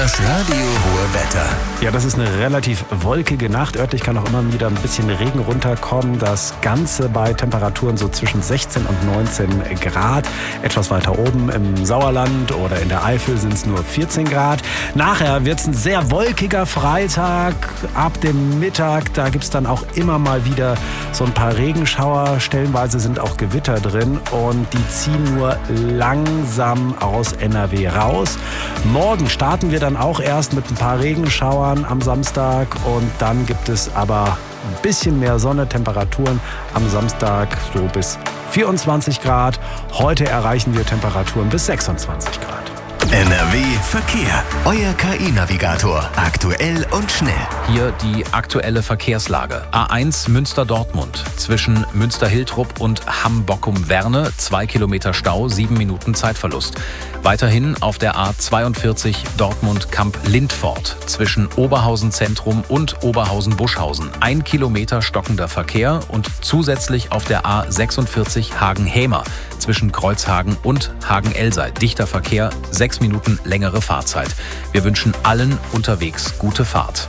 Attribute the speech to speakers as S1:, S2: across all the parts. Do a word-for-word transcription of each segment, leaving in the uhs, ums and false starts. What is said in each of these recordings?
S1: Das Radio Ruhr Wetter.
S2: Ja, das ist eine relativ wolkige Nacht. Örtlich kann auch immer wieder ein bisschen Regen runterkommen. Das Ganze bei Temperaturen so zwischen sechzehn und neunzehn Grad. Etwas weiter oben im Sauerland oder in der Eifel sind es nur vierzehn Grad. Nachher wird es ein sehr wolkiger Freitag. Ab dem Mittag, da gibt es dann auch immer mal wieder so ein paar Regenschauer. Stellenweise sind auch Gewitter drin und die ziehen nur langsam aus N R W raus. Morgen starten wir dann auch erst mit ein paar Regenschauern am Samstag und dann gibt es aber ein bisschen mehr Sonne, Temperaturen am Samstag so bis vierundzwanzig Grad. Heute erreichen wir Temperaturen bis sechsundzwanzig Grad.
S1: N R W Verkehr. Euer K I-Navigator. Aktuell und schnell.
S3: Hier die aktuelle Verkehrslage. A eins Münster-Dortmund. Zwischen Münster-Hiltrup und Hamm-Bockum-Werne. Zwei Kilometer Stau, sieben Minuten Zeitverlust. Weiterhin auf der A zweiundvierzig Dortmund-Kamp-Lindfort. Zwischen Oberhausen-Zentrum und Oberhausen-Buschhausen. Ein Kilometer stockender Verkehr und zusätzlich auf der A sechsundvierzig Hagen-Hemer. Zwischen Kreuzhagen und Hagen-Elsei. Dichter Verkehr, sechs Minuten längere Fahrzeit. Wir wünschen allen unterwegs gute Fahrt.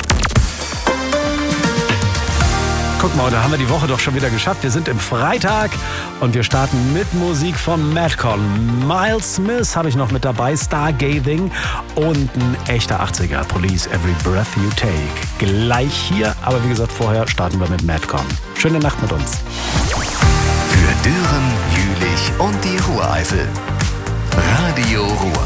S2: Guck mal, da haben wir die Woche doch schon wieder geschafft. Wir sind im Freitag und wir starten mit Musik von Madcon. Miles Smith habe ich noch mit dabei, Stargazing und ein echter achtziger, Police, Every Breath You Take. Gleich hier, aber wie gesagt, vorher starten wir mit Madcon. Schöne Nacht mit uns.
S1: Für Düren, Jülich und die Ruhreifel. Radio Ruhr.